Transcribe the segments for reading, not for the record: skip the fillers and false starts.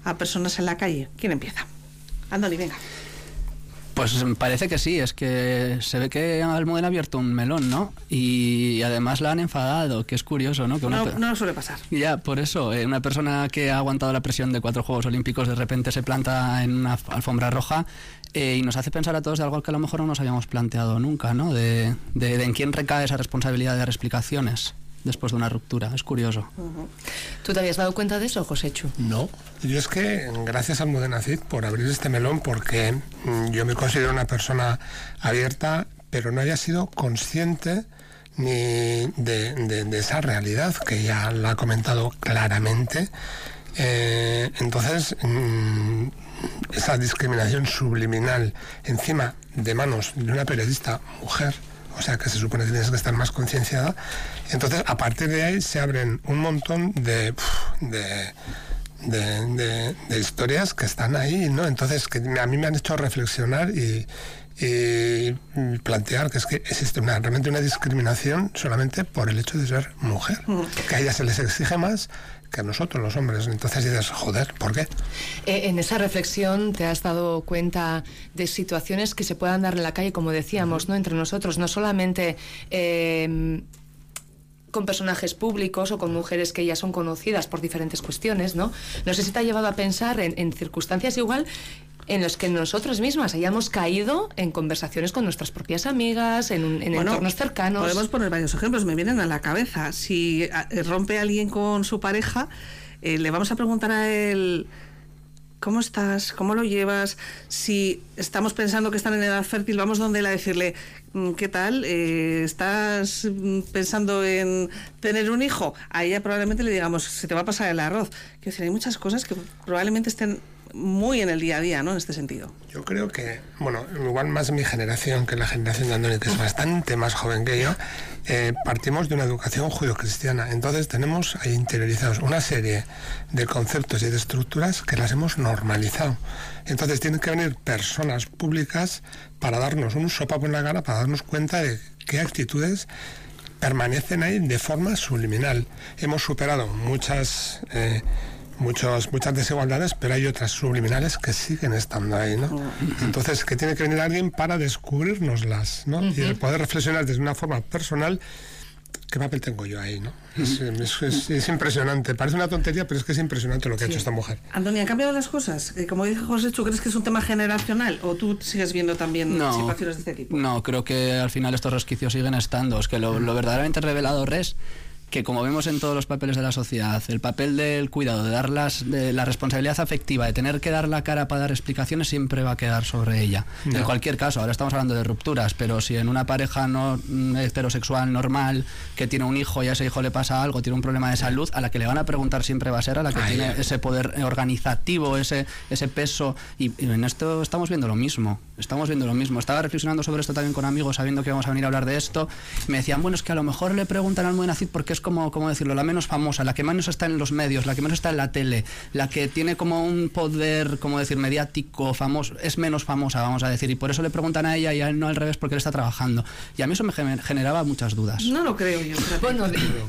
a personas en la calle? ¿Quién empieza? Andoni, venga. Pues parece que sí, es que se ve que Almudena ha abierto un melón, ¿no? Y además la han enfadado, que es curioso, ¿no? Que No suele pasar. Ya, por eso, una persona que ha aguantado la presión de 4 Juegos Olímpicos de repente se planta en una alfombra roja y nos hace pensar a todos de algo que a lo mejor no nos habíamos planteado nunca, ¿no? De en quién recae esa responsabilidad de dar explicaciones después de una ruptura. Es curioso. Uh-huh. ¿Tú te habías dado cuenta de eso, Joséchu? No. Yo es que, gracias a Almudena Cid por abrir este melón, porque yo me considero una persona abierta, pero no había sido consciente ni de esa realidad, que ella la ha comentado claramente. Entonces, esa discriminación subliminal encima de manos de una periodista mujer, o sea que se supone que tienes que estar más concienciada. Entonces, a partir de ahí se abren un montón de historias que están ahí, ¿no? Entonces, que a mí me han hecho reflexionar y plantear que es que existe realmente una discriminación solamente por el hecho de ser mujer, que a ellas se les exige más que a nosotros los hombres. Entonces dices, joder, ¿por qué? En esa reflexión te has dado cuenta de situaciones que se puedan dar en la calle, como decíamos, ¿no? Entre nosotros, no solamente con personajes públicos o con mujeres que ya son conocidas por diferentes cuestiones, ¿no? No sé si te ha llevado a pensar en circunstancias igual en los que nosotras mismas hayamos caído en conversaciones con nuestras propias amigas, en entornos cercanos. Podemos poner varios ejemplos, me vienen a la cabeza. Si rompe alguien con su pareja, le vamos a preguntar a él: ¿cómo estás? ¿Cómo lo llevas? Si estamos pensando que están en edad fértil, vamos donde él a decirle: ¿qué tal? ¿Estás pensando en tener un hijo? A ella probablemente le digamos: se te va a pasar el arroz. Quiero decir, hay muchas cosas que probablemente estén muy en el día a día, ¿no? En este sentido. Yo creo que, bueno, igual más mi generación que la generación de Andoni, que es bastante más joven que yo, partimos de una educación judeocristiana. Entonces tenemos ahí interiorizados una serie de conceptos y de estructuras que las hemos normalizado. Entonces tienen que venir personas públicas para darnos un sopapo en la cara, para darnos cuenta de qué actitudes permanecen ahí de forma subliminal. Hemos superado muchas desigualdades, pero hay otras subliminales que siguen estando ahí, ¿no? Entonces, que tiene que venir alguien para descubrirnoslas, ¿no? Y poder reflexionar desde una forma personal, ¿qué papel tengo yo ahí, no? Es impresionante. Parece una tontería, pero es que es impresionante lo que ha hecho esta mujer. Andoni, ¿han cambiado las cosas? Como dice José, ¿tú crees que es un tema generacional o tú sigues viendo también situaciones de este tipo? No, creo que al final estos resquicios siguen estando. Es que lo verdaderamente revelador es que, como vemos en todos los papeles de la sociedad, el papel del cuidado, de la responsabilidad afectiva, de tener que dar la cara para dar explicaciones, siempre va a quedar sobre ella. No. En cualquier caso, ahora estamos hablando de rupturas, pero si en una pareja no heterosexual normal, que tiene un hijo y a ese hijo le pasa algo, tiene un problema de salud, a la que le van a preguntar siempre va a ser a la que tiene ese poder organizativo, ese peso, y en esto estamos viendo lo mismo. Estaba reflexionando sobre esto también con amigos, sabiendo que íbamos a venir a hablar de esto. Me decían, bueno, es que a lo mejor le preguntan a Almudena Cid porque es como decirlo, la menos famosa, la que menos está en los medios, la que menos está en la tele, la que tiene como un poder, como decir, mediático, famoso, es menos famosa, vamos a decir, y por eso le preguntan a ella y a él no al revés, porque él está trabajando. Y a mí eso me generaba muchas dudas. No lo creo yo. Bueno,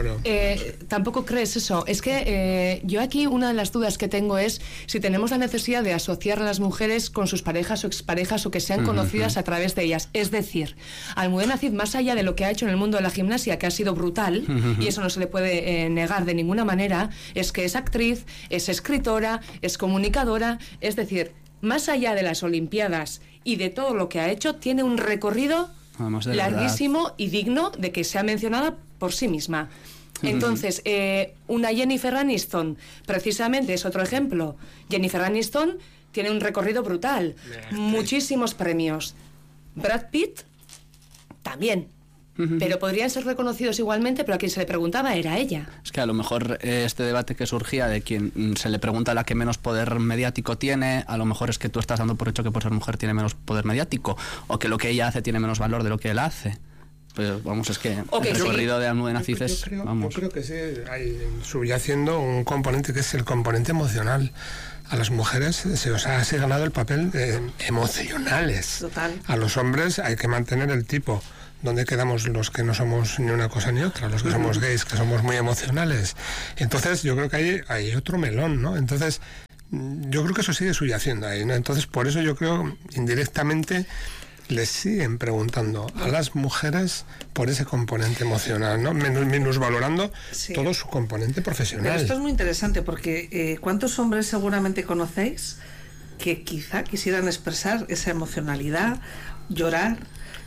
tampoco crees eso. Es que yo aquí una de las dudas que tengo es si tenemos la necesidad de asociar a las mujeres con sus parejas o exparejas o que sean conocidas a través de ellas. Es decir, Almudena Cid, más allá de lo que ha hecho en el mundo de la gimnasia, que ha sido brutal, y eso no se le puede negar de ninguna manera, es que es actriz, es escritora, es comunicadora, es decir, más allá de las Olimpiadas y de todo lo que ha hecho, tiene un recorrido larguísimo y digno de que sea mencionada por sí misma. Entonces, una Jennifer Aniston, precisamente, es otro ejemplo. Jennifer Aniston tiene un recorrido brutal, muchísimos premios. Brad Pitt, también. Pero podrían ser reconocidos igualmente, pero a quien se le preguntaba era ella. Es que a lo mejor este debate que surgía de quien se le pregunta a la que menos poder mediático tiene, a lo mejor es que tú estás dando por hecho que por ser mujer tiene menos poder mediático, o que lo que ella hace tiene menos valor de lo que él hace. Pues vamos, es que el recorrido de Almudena Cid es... Yo creo que sí, hay subyaciendo un componente que es el componente emocional. A las mujeres se ha ganado el papel emocionales. Total. A los hombres hay que mantener el tipo. ¿Dónde quedamos los que no somos ni una cosa ni otra? Los que somos gays, que somos muy emocionales. Entonces yo creo que hay otro melón, ¿no? Entonces yo creo que eso sigue subyaciendo ahí, ¿no? Entonces, por eso yo creo, indirectamente, les siguen preguntando a las mujeres por ese componente emocional, ¿no? Minusvalorando todo su componente profesional. Pero esto es muy interesante porque ¿cuántos hombres seguramente conocéis que quizá quisieran expresar esa emocionalidad, llorar,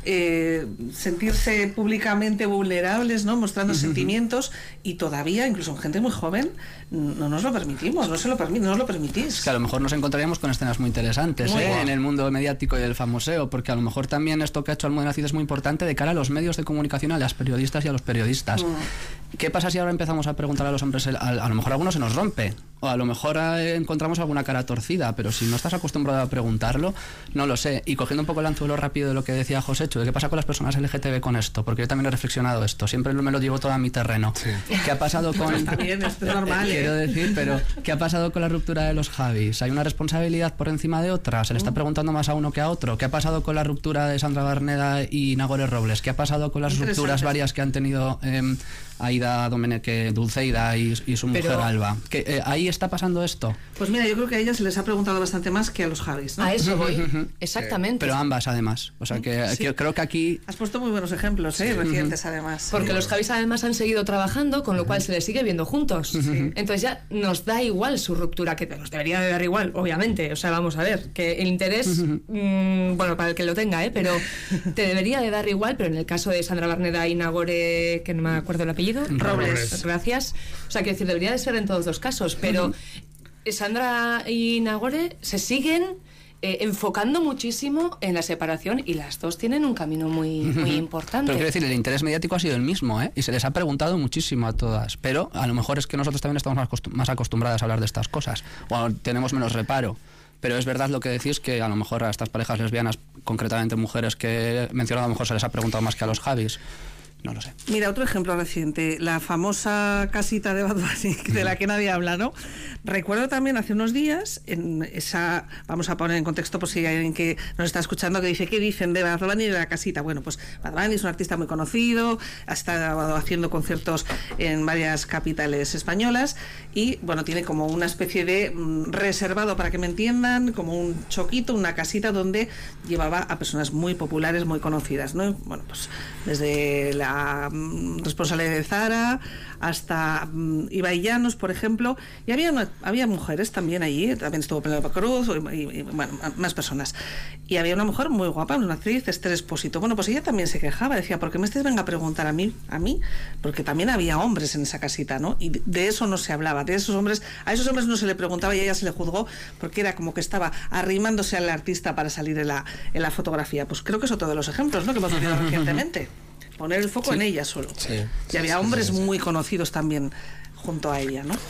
sentirse públicamente vulnerables, ¿no? Mostrando sentimientos, y todavía, incluso en gente muy joven, no nos lo permitimos, no nos lo permitís? Es que a lo mejor nos encontraríamos con escenas muy interesantes en el mundo mediático y del famoseo, porque a lo mejor también esto que ha hecho Almudena Cid es muy importante de cara a los medios de comunicación, a las periodistas y a los periodistas. ¿Qué pasa si ahora empezamos a preguntar a los hombres? A lo mejor alguno se nos rompe, o a lo mejor encontramos alguna cara torcida, pero si no estás acostumbrado a preguntarlo, no lo sé. Y cogiendo un poco el anzuelo rápido de lo que decía José, de qué pasa con las personas LGTB con esto, porque yo también he reflexionado esto, siempre me lo llevo todo a mi terreno. Sí. ¿Qué ha pasado con...? Está bien, esto es normal, quiero decir, pero ¿qué ha pasado con la ruptura de los Javis? ¿Hay una responsabilidad por encima de otra? ¿Se le está preguntando más a uno que a otro? ¿Qué ha pasado con la ruptura de Sandra Barneda y Nagore Robles? ¿Qué ha pasado con las rupturas varias que han tenido Aida Domenech, Dulceida y su mujer Alba? ¿Ahí está pasando esto? Pues mira, yo creo que a ellas se les ha preguntado bastante más que a los Javis, ¿no? A eso voy, exactamente. Pero ambas, además. O sea, que creo que aquí... Has puesto muy buenos ejemplos, recientes, además. Porque los Javis, además, han seguido trabajando, con lo cual se les sigue viendo juntos. Entonces ya nos da igual su ruptura, que nos debería de dar igual, obviamente. O sea, vamos a ver, que el interés, bueno, para el que lo tenga, pero te debería de dar igual, pero en el caso de Sandra Barneda y Nagore, que no me acuerdo el apellido, Robles. Gracias. O sea, que decir, debería de ser en todos los casos, pero Sandra y Nagore se siguen enfocando muchísimo en la separación, y las dos tienen un camino muy importante. Pero quiero decir, el interés mediático ha sido el mismo, y se les ha preguntado muchísimo a todas, pero a lo mejor es que nosotros también estamos más acostumbradas a hablar de estas cosas, o tenemos menos reparo. Pero es verdad lo que decís, que a lo mejor a estas parejas lesbianas, concretamente mujeres que he mencionado, a lo mejor se les ha preguntado más que a los Javis. No lo sé. Mira, otro ejemplo reciente, la famosa casita de Bad Bunny, de la que nadie habla, ¿no? Recuerdo también hace unos días, en esa, vamos a poner en contexto por si hay alguien que nos está escuchando que dice, ¿qué dicen de Bad Bunny y de la casita? Bueno, pues Bad Bunny es un artista muy conocido, ha estado haciendo conciertos en varias capitales españolas y, bueno, tiene como una especie de reservado, para que me entiendan, como un choquito, una casita donde llevaba a personas muy populares, muy conocidas, ¿no? Bueno, pues desde la responsable de Zara hasta Ibai Llanos, por ejemplo, y había mujeres también allí, también estuvo Penélope Cruz y bueno, más personas, y había una mujer muy guapa, una actriz, Esther Expósito. Bueno, pues ella también se quejaba, decía, ¿por qué me estáis venga a preguntar a mí? Porque también había hombres en esa casita, ¿no? Y de eso no se hablaba, de esos hombres, a esos hombres no se le preguntaba, y a ella se le juzgó porque era como que estaba arrimándose al artista para salir en la fotografía. Pues creo que es otro de los ejemplos, ¿no?, que hemos vivido recientemente. Poner el foco en ella solo. Sí, y había hombres muy conocidos también junto a ella, ¿no?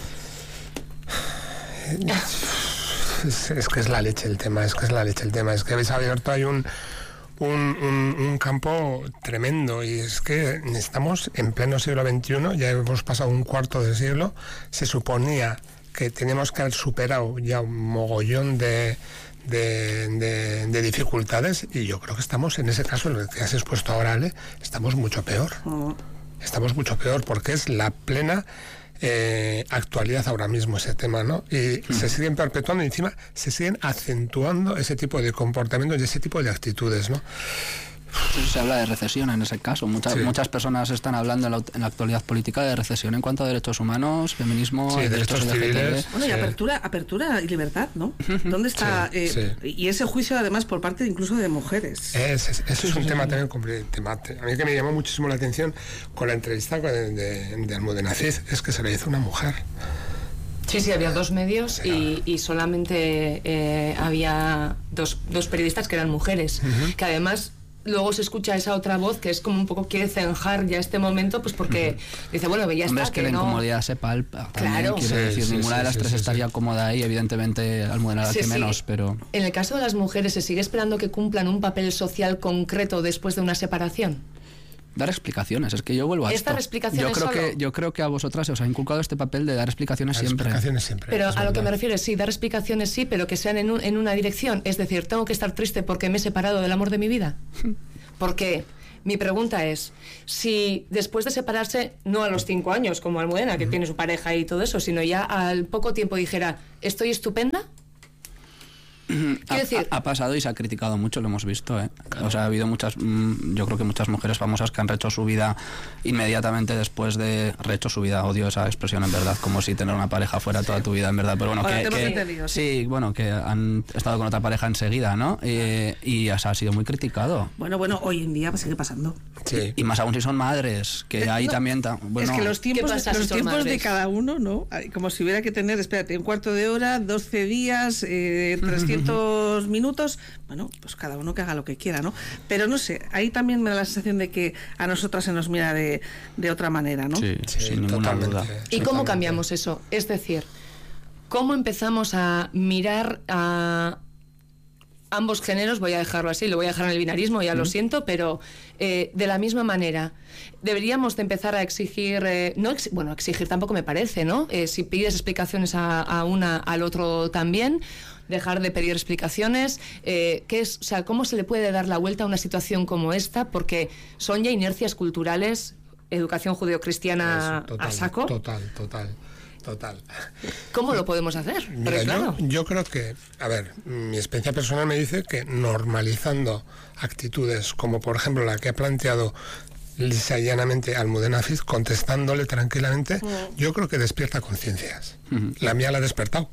Es que es la leche el tema, es que habéis abierto ahí un campo tremendo, y es que estamos en pleno siglo XXI, ya hemos pasado un cuarto de siglo, se suponía que teníamos que haber superado ya un mogollón de dificultades, y yo creo que estamos en ese caso, en lo que has expuesto ahora, Ale, estamos mucho peor. Estamos mucho peor porque es la plena actualidad ahora mismo ese tema, ¿no? Y se siguen perpetuando, y encima se siguen acentuando ese tipo de comportamientos y ese tipo de actitudes, ¿no? Se habla de recesión en ese caso. Muchas personas están hablando en la actualidad política de recesión en cuanto a derechos humanos, feminismo, derechos civiles. Bueno, y apertura y libertad, ¿no? ¿Dónde está? Y ese juicio, además, por parte incluso de mujeres. Ese es un tema también completamente. A mí que me llamó muchísimo la atención con la entrevista de Almudena Cid, es que se le hizo una mujer. Sí, había dos medios y solamente había dos periodistas que eran mujeres, que además... Luego se escucha esa otra voz que es como un poco quiere zanjar ya este momento, pues porque dice, bueno, ya está. Es que la incomodidad se palpa. Claro. Quiero decir, ninguna de las tres estaría cómoda ahí, evidentemente Almudena la que menos, pero... En el caso de las mujeres, ¿se sigue esperando que cumplan un papel social concreto después de una separación? Dar explicaciones, es que yo vuelvo a esto. Yo creo que a vosotras se os ha inculcado este papel de dar explicaciones siempre. Pero a lo que me refiero es sí, dar explicaciones sí, pero que sean en una dirección. Es decir, tengo que estar triste porque me he separado del amor de mi vida. Porque Mi pregunta es, si después de separarse, no a los 5 años como Almudena, que tiene su pareja y todo eso, sino ya al poco tiempo dijera, estoy estupenda. Ha pasado y se ha criticado mucho, lo hemos visto, ¿eh? O sea, ha habido yo creo que muchas mujeres famosas que han rehecho su vida inmediatamente después de rehecho su vida. Odio esa expresión, en verdad, como si tener una pareja fuera toda tu vida, en verdad. Pero bueno, sí, bueno, que han estado con otra pareja enseguida, ¿no? Y ha sido muy criticado. Bueno, sigue en día sigue pasando. Sí. Y más aún si son madres, que ahí también... es que los tiempos de cada uno, ¿no? Como si hubiera que tener, espérate, un cuarto de hora, 12 días, 300 minutos, bueno, pues cada uno que haga lo que quiera, ¿no? Pero no sé, ahí también me da la sensación de que a nosotras se nos mira de otra manera, ¿no? Sí, sin ninguna duda. ¿Y cómo cambiamos eso? Es decir, ¿cómo empezamos a mirar a ambos géneros? Voy a dejarlo así, lo voy a dejar en el binarismo, ya lo siento, pero de la misma manera, deberíamos de empezar a exigir, exigir tampoco me parece, ¿no? Si pides explicaciones a una, al otro también, dejar de pedir explicaciones, ¿cómo se le puede dar la vuelta a una situación como esta? Porque son ya inercias culturales, educación judeocristiana a saco. Total. ¿Cómo lo podemos hacer? Mira, yo creo que, a ver, mi experiencia personal me dice que normalizando actitudes como por ejemplo la que ha planteado lisa y llanamente Almudena Cid, contestándole tranquilamente, yo creo que despierta conciencias. La mía la ha despertado,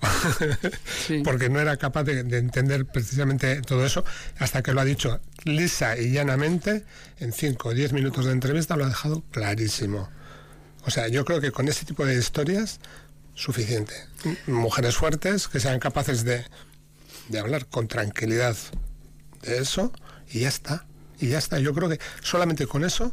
porque no era capaz de entender precisamente todo eso, hasta que lo ha dicho lisa y llanamente, en 5 o 10 minutos de entrevista lo ha dejado clarísimo. O sea, yo creo que con ese tipo de historias, suficiente. Mujeres fuertes que sean capaces de hablar con tranquilidad de eso, y ya está. Yo creo que solamente con eso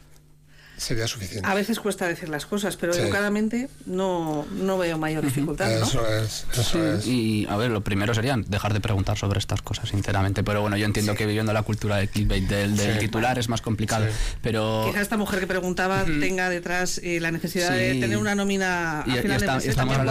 sería suficiente. A veces cuesta decir las cosas, pero educadamente no veo mayor dificultad, ¿no? Eso es. Y a ver, lo primero sería dejar de preguntar sobre estas cosas, sinceramente. Pero bueno, yo entiendo que viviendo la cultura del clickbait, del titular, es más complicado. Pero quizá esta mujer que preguntaba tenga detrás la necesidad de tener una nómina a final de mes.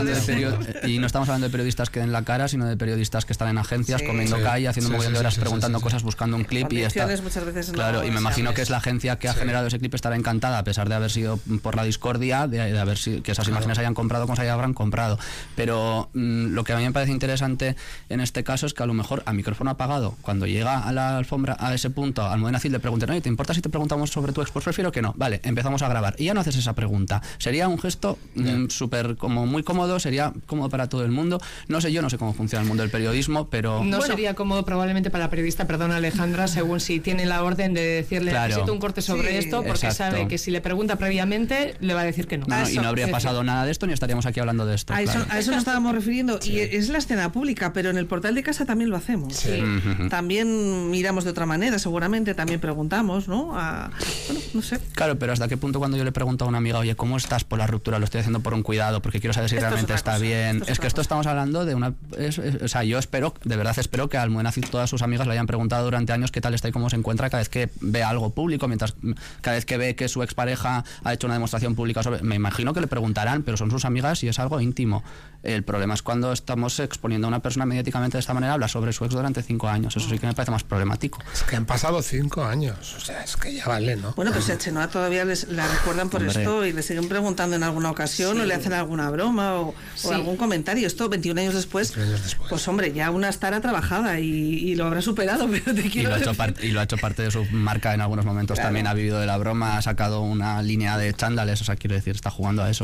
Y no estamos hablando de periodistas que den la cara, sino de periodistas que están en agencias comiendo calle, haciendo un montón de horas, preguntando cosas, buscando un clip y está. Muchas veces claro, y me imagino que es la agencia que ha generado ese clip estará encantada, a pesar de haber sido por la discordia, de haber sido, que esas imágenes hayan comprado como se habrán comprado. Pero lo que a mí me parece interesante en este caso es que a lo mejor a micrófono apagado, cuando llega a la alfombra a ese punto, Almudena Cid le preguntan, oye, ¿te importa si te preguntamos sobre tu ex? Pues prefiero que no. Vale, empezamos a grabar. Y ya no haces esa pregunta. Sería un gesto súper como muy cómodo, sería cómodo para todo el mundo. No sé cómo funciona el mundo del periodismo, pero... No sería cómodo probablemente para la periodista, perdona Alejandra, según si tiene la orden de decirle, necesito un corte sobre esto, porque sabe que si le pregunta previamente, le va a decir que no. Y no habría pasado nada de esto, ni estaríamos aquí hablando de esto. A eso nos estábamos refiriendo, y es la escena pública, pero en el portal de casa también lo hacemos. También miramos de otra manera, seguramente, también preguntamos, ¿no? Bueno, no sé. Claro, pero ¿hasta qué punto cuando yo le pregunto a una amiga, oye, ¿cómo estás por la ruptura? Lo estoy haciendo por un cuidado, porque quiero saber si realmente está bien. Es que esto estamos hablando de una... o sea, yo espero, de verdad espero que a Almudena Cid todas sus amigas le hayan preguntado durante años qué tal está y cómo se encuentra cada vez que ve algo público, cada vez que ve que su expareja ha hecho una demostración pública sobre... Me imagino que le preguntarán, pero son sus amigas y es algo íntimo. El problema es cuando estamos exponiendo a una persona mediáticamente de esta manera, habla sobre su ex durante 5 años. Eso sí que me parece más problemático. Es que han pasado 5 años, o sea, es que ya vale, ¿no? Bueno, pues a Chenoa todavía la recuerdan por esto y le siguen preguntando en alguna ocasión o le hacen alguna broma o algún comentario. Esto 21 años después, pues hombre, ya una estará trabajada y lo habrá superado, pero te quiero y lo ha hecho parte de su marca en algunos momentos. También ha vivido de la broma, ha sacado una línea de chándales, o sea, quiero decir, está jugando a eso.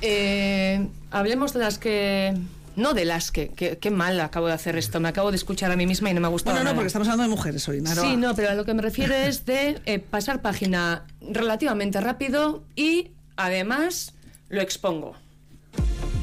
Hablemos de las que... No de las que... Qué mal acabo de hacer esto. Me acabo de escuchar a mí misma y no me ha gustado nada. No, porque estamos hablando de mujeres hoy, Naroa. Sí, no, pero a lo que me refiero es de pasar página relativamente rápido y, además, lo expongo.